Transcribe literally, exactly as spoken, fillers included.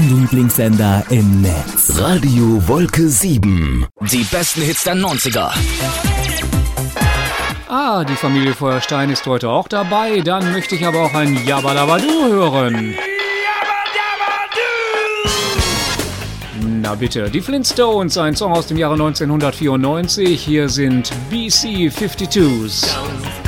Dein Lieblingssender im Netz. Radio Wolke sieben. Die besten Hits der neunziger. Ah, die Familie Feuerstein ist heute auch dabei. Dann möchte ich aber auch ein Jabba-Dabba-Du hören. Na bitte, die Flintstones, ein Song aus dem Jahre neunzehnhundertvierundneunzig. Hier sind B C fünfundfünfzig.